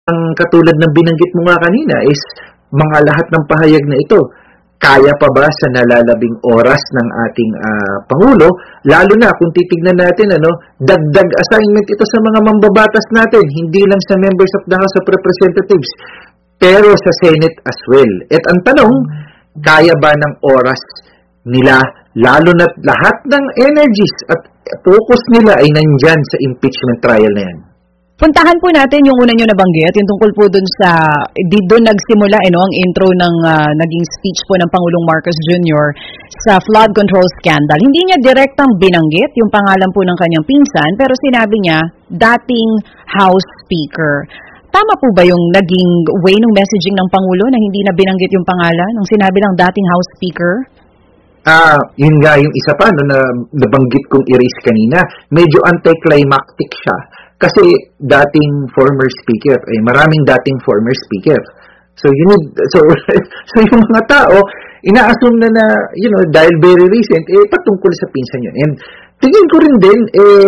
ang katulad ng binanggit mo nga kanina is mga lahat ng pahayag na ito, kaya pa ba sa nalalabing oras ng ating Pangulo, lalo na kung titignan natin, dagdag assignment ito sa mga mambabatas natin, hindi lang sa members of the House of Representatives, pero sa Senate as well. At ang tanong, kaya ba ng oras nila, lalo na lahat ng energies at focus nila ay nandyan sa impeachment trial na yan? Puntahan po natin yung una nyo nabanggit, yung tungkol po dun sa, doon nagsimula ang intro ng naging speech po ng Pangulong Marcos Jr. sa flood control scandal. Hindi niya direktang binanggit yung pangalan po ng kanyang pinsan, pero sinabi niya, dating House Speaker. Tama po ba yung naging way ng messaging ng Pangulo na hindi na binanggit yung pangalan nung sinabi lang dating House Speaker? Yun nga yung isa pa na nabanggit kong erase kanina. Medyo anticlimactic siya. Kasi dating former speaker, maraming dating former speaker. So yung mga tao, ina-assume na dahil very recent, patungkol sa pinsan yun. And tingin ko rin din,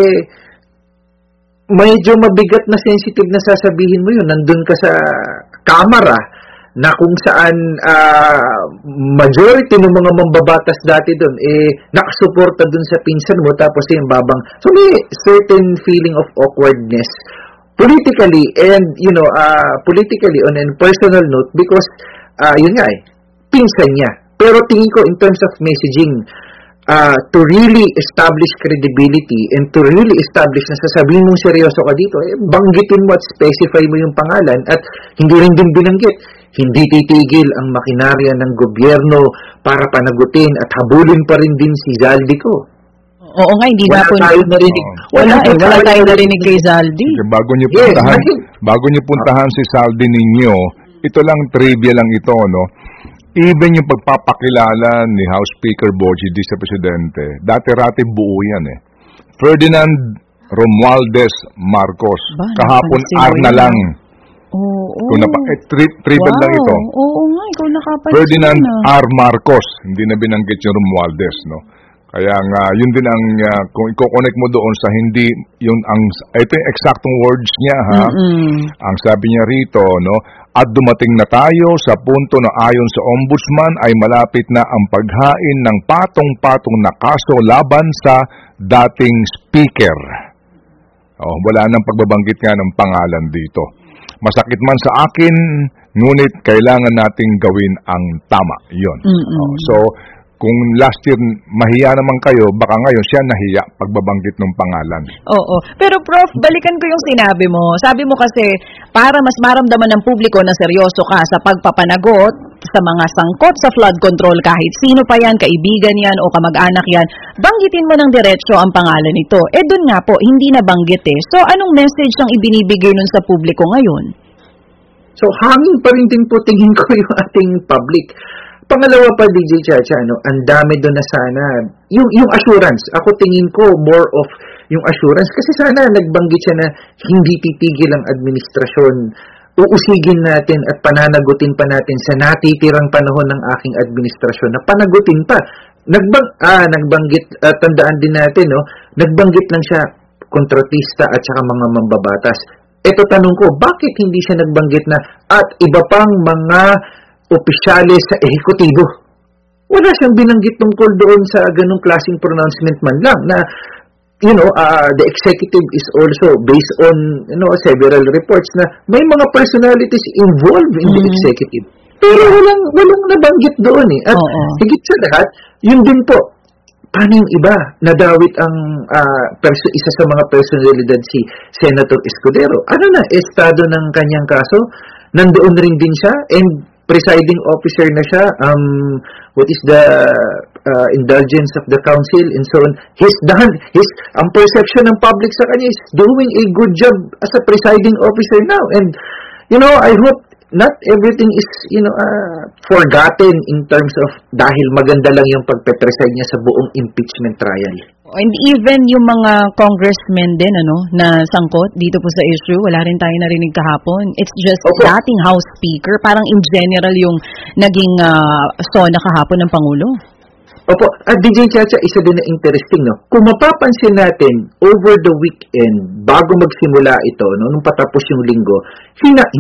medyo mabigat na sensitive na sasabihin mo yun. Nandun ka sa kamera, na kung saan majority ng mga mambabatas dati doon nakasuporta doon sa pinsan mo tapos yung babang. So may certain feeling of awkwardness politically and politically on a personal note because yun nga pinsan niya. Pero tingin ko in terms of messaging to really establish credibility and to really establish na sasabihin mong seryoso ka dito, banggitin mo at specify mo yung pangalan at hindi rin din binanggit. Hindi titigil ang makinarya ng gobyerno para panagutin at habulin pa rin din si Zaldico. Oo nga, hindi wala na po. Tayong narinig. Wala tayong narinig kay Zaldi. Bago niyo puntahan si Zaldi ninyo, ito lang trivia lang ito, no? Even yung pagpapakilala ni House Speaker Boji sa Presidente, dati-rati buo yan Ferdinand Romualdez Marcos. Kahapon R na lang. Tribal lang ito. Oo nga, ikaw nakapansin. Ferdinand R. Marcos, hindi na binanggit yung Romualdez, no? Kaya nga, yun din ang, kung i-connect mo doon sa hindi, ito yung exactong words niya, ha? Ang sabi niya rito, no? At dumating na tayo sa punto na ayon sa Ombudsman ay malapit na ang paghain ng patong-patong na kaso laban sa dating speaker. Wala nang pagbabanggit nga ng pangalan dito. Masakit man sa akin, ngunit kailangan nating gawin ang tama. Yun. So, kung last year mahiya naman kayo, baka ngayon siya nahiya pagbabanggit ng pangalan. Oo. Pero Prof, balikan ko yung sinabi mo. Sabi mo kasi, para mas maramdaman ng publiko na seryoso ka sa pagpapanagot sa mga sangkot sa flood control, kahit sino pa yan, kaibigan yan o kamag-anak yan, banggitin mo ng diretso ang pangalan nito. Doon nga po, hindi na banggit So, anong message ang ibinibigay nun sa publiko ngayon? So, hangin pa rin din po tingin ko yung ating public. Pangalawa pa, DJ Chacha, ang dami doon na sana. Yung assurance, ako tingin ko more of yung assurance. Kasi sana nagbanggit siya na hindi titigil ang administrasyon. Uusigin natin at pananagutin pa natin sa natitirang panahon ng aking administrasyon na panagutin pa. Nagbanggit, tandaan din natin, nagbanggit lang siya kontratista at saka mga mambabatas. Ito tanong ko, bakit hindi siya nagbanggit na at iba pang mga opisyales sa ehekutibo? Wala siyang binanggit tungkol doon sa ganung klaseng pronouncement man lang na the executive is also based on several reports na may mga personalities involved in the executive. Pero walang nabanggit doon At higit sa lahat, yun din po, paano yung iba? Nadawit ang isa sa mga personalidad si Senator Escudero. Ano na, estado ng kanyang kaso? Nandoon rin din siya and presiding officer na siya, what is the indulgence of the council and so on. Ang perception ng public sa kanya is doing a good job as a presiding officer now. And, I hope not everything is, forgotten in terms of dahil maganda lang yung pagpe-preside niya sa buong impeachment trial. And even yung mga congressmen din, na sangkot dito po sa issue, wala rin tayo narinig kahapon. It's just dating House Speaker, parang in general yung naging sona kahapon ng Pangulo. Opo, at DJ Chacha, isa din na interesting, Kung mapapansin natin, over the weekend, bago magsimula ito, nung patapos yung linggo,